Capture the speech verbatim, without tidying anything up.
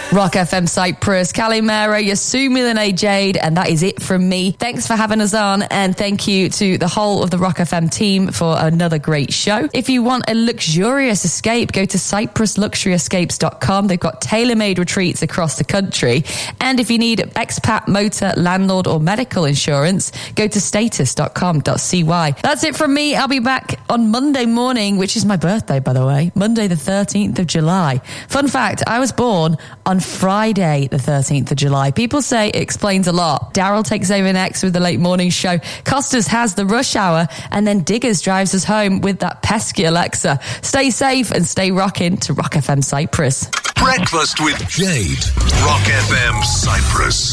Rock F M Cyprus, Kalimera, Yasumilane Jade, and that is it from me. Thanks for having us on, and thank you to the whole of the Rock F M team for another great show. If you want a luxurious escape, go to cyprus luxury escapes dot com. They've got tailor-made retreats across the country. And if you need expat, motor, landlord, or medical insurance, go to status dot com dot c y. That's it from me. I'll be back on Monday morning, which is my birthday, by the way. Monday the thirteenth of July. Fun fact, I was born on Friday the thirteenth of July. People say it explains a lot. Daryl takes over next with the late morning show. Costas has the rush hour, and then Diggers drives us home with that pesky Alexa. Stay safe and stay rocking to Rock F M Cyprus. Breakfast with Jade. Rock F M Cyprus.